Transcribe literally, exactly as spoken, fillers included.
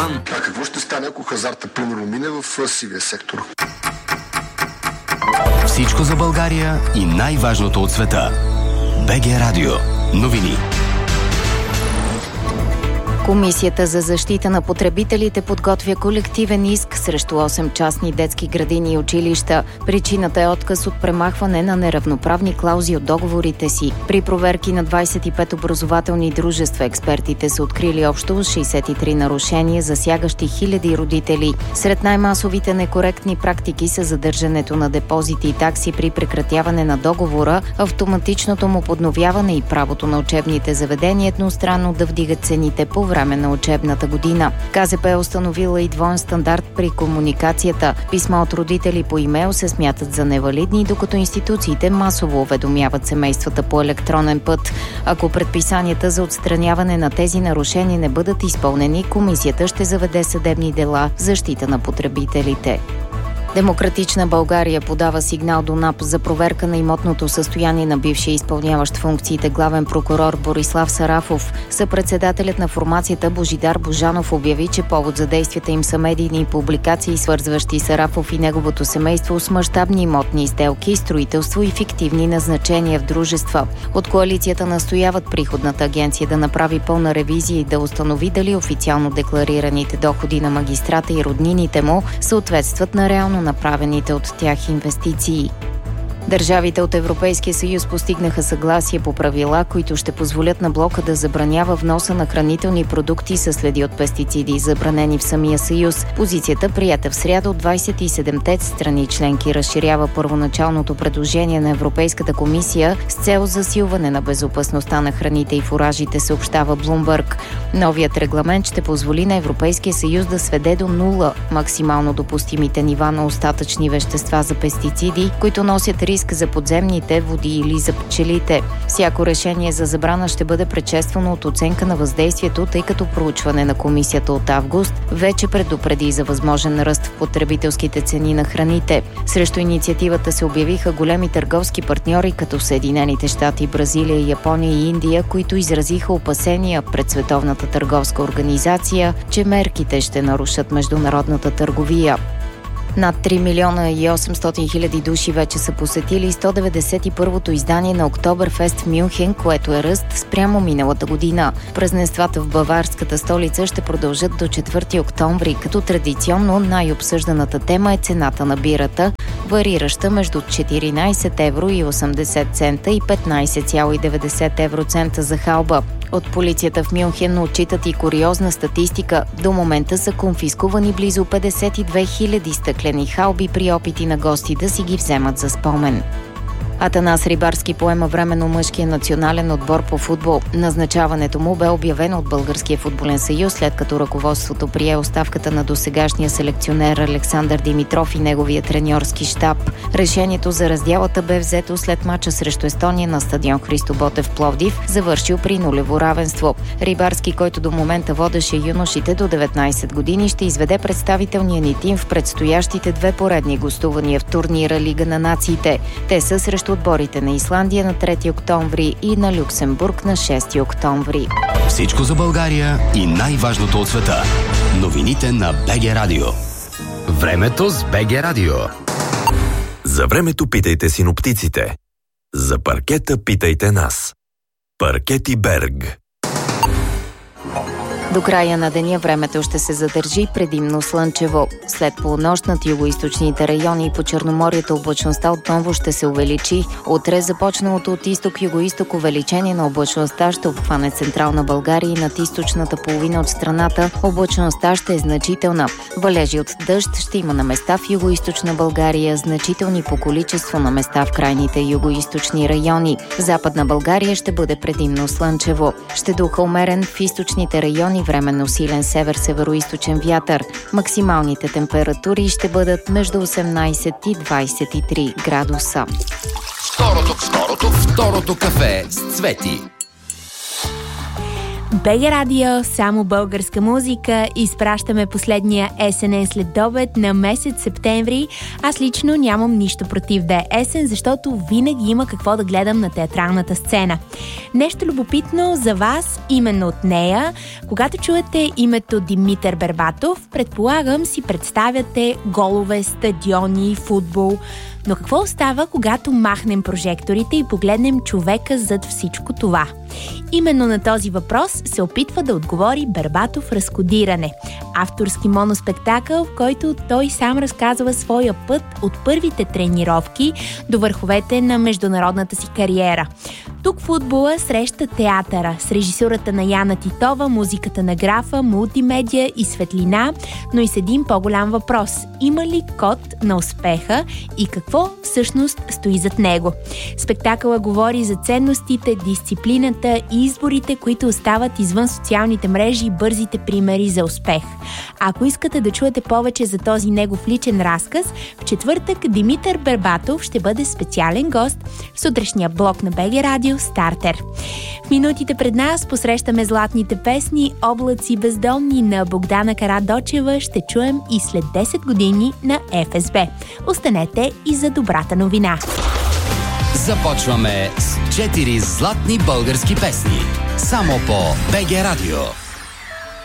А какво ще стане, ако хазарта, примерно, мине в сивия сектор? Всичко за България и най-важното от света. БГ Радио. Новини. Комисията за защита на потребителите подготвя колективен иск срещу осем частни детски градини и училища. Причината е отказ от премахване на неравноправни клаузи от договорите си. При проверки на двадесет и пет образователни дружества експертите са открили общо шейсет и три нарушения, засягащи хиляди родители. Сред най-масовите некоректни практики са задържането на депозити и такси при прекратяване на договора, автоматичното му подновяване и правото на учебните заведения едностранно да вдигат цените по време на учебната година. КЗП е установила и двоен стандарт при комуникацията. Писма от родители по имейл се смятат за невалидни, докато институциите масово уведомяват семействата по електронен път. Ако предписанията за отстраняване на тези нарушения не бъдат изпълнени, комисията ще заведе съдебни дела в защита на потребителите. Демократична България подава сигнал до НАП за проверка на имотното състояние на бившия изпълняващ функциите главен прокурор Борислав Сарафов. Съпредседателят на формацията Божидар Божанов обяви, че повод за действията им са медийни публикации, свързващи Сарафов и неговото семейство с мащабни имотни сделки, строителство и фиктивни назначения в дружества. От коалицията настояват приходната агенция да направи пълна ревизия и да установи дали официално декларираните доходи на магистрата и роднините му съответстват на реално направените от тях инвестиции. Държавите от Европейския съюз постигнаха съгласие по правила, които ще позволят на блока да забранява вноса на хранителни продукти със следи от пестициди, забранени в самия съюз. Позицията, приета в сряда от двадесет и седемте страни членки, разширява първоначалното предложение на Европейската комисия с цел засилване на безопасността на храните и фуражите, съобщава Bloomberg. Новият регламент ще позволи на Европейския съюз да сведе до нула максимално допустимите нива на остатъчни вещества за пестициди, които носят риск за подземните води или за пчелите. Всяко решение за забрана ще бъде предшествано от оценка на въздействието, тъй като проучване на комисията от август вече предупреди за възможен ръст в потребителските цени на храните. Срещу инициативата се обявиха големи търговски партньори, като Съединените щати, Бразилия, Япония и Индия, които изразиха опасения пред Световната търговска организация, че мерките ще нарушат международната търговия. Над три милиона и осемстотин хиляди души вече са посетили сто деветдесет и първото издание на Октоберфест в Мюнхен, което е ръст спрямо миналата година. Празненствата в баварската столица ще продължат до четвърти октомври, като традиционно най-обсъжданата тема е цената на бирата, варираща между четиринадесет евро и осемдесет цента и петнадесет цяло и деветдесет евроцента за халба. От полицията в Мюнхен отчитат и куриозна статистика. До момента са конфискувани близо петдесет и две хиляди стъклени халби при опити на гости да си ги вземат за спомен. Атанас Рибарски поема временно мъжкия национален отбор по футбол. Назначаването му бе обявено от Българския футболен съюз, след като ръководството прие оставката на досегашния селекционер Александър Димитров и неговия треньорски щаб. Решението за раздялата бе взето след мача срещу Естония на стадион Христо Ботев Пловдив, завършил при нулево равенство. Рибарски, който до момента водеше юношите до деветнадесет години, ще изведе представителния ни тим в предстоящите две поредни гостувания в турнира Лига на нациите. Те са срещу отборите на Исландия на трети октомври и на Люксембург на шести октомври. Всичко за България и най-важното от света. Новините на БГ Радио. Времето с БГ Радио. За времето питайте синоптиците. За паркета питайте нас. Паркети Берг. До края на деня времето ще се задържи предимно слънчево. След полунощ над югоизточните райони и по Черноморието облачността отново ще се увеличи. Утре започналото от изток-югоизток увеличение на облачността ще обхване централна България и над източната половина от страната облачността ще е значителна. Валежи от дъжд ще има на места в югоизточна България, значителни по количество на места в крайните югоизточни райони. В Западна България ще бъде предимно слънчево. Ще духа умерен в източните райони, временно силен север-североизточен вятър. Максималните температури ще бъдат между осемнадесет и двадесет и три градуса. Второто, второто, второто кафе с Цвети. БГ Радио, само българска музика. Изпращаме последния есенен следобед на месец септември. Аз лично нямам нищо против да е есен, защото винаги има какво да гледам на театралната сцена. Нещо любопитно за вас именно от нея. Когато чуете името Димитър Бербатов, предполагам си представяте голове, стадиони, футбол. Но какво остава, когато махнем прожекторите и погледнем човека зад всичко това? Именно на този въпрос се опитва да отговори Бербатов Разкодиране. Авторски моноспектакъл, в който той сам разказва своя път от първите тренировки до върховете на международната си кариера. Тук футбола среща театъра с режисурата на Яна Титова, музиката на графа, мултимедия и светлина, но и с един по-голям въпрос. Има ли код на успеха и какво всъщност стои зад него? Спектакъла говори за ценностите, дисциплината и изборите, които остават извън социалните мрежи и бързите примери за успех. Ако искате да чуете повече за този негов личен разказ, в четвъртък Димитър Бербатов ще бъде специален гост в сутрешния блок на БГ Радио Стартер. В минутите пред нас посрещаме златните песни "Облаци бездомни" на Богдана Карадочева ще чуем и след десет години на Еф Ес Би. Останете и за добрата новина. Започваме с четири златни български песни. Само по БГ Радио.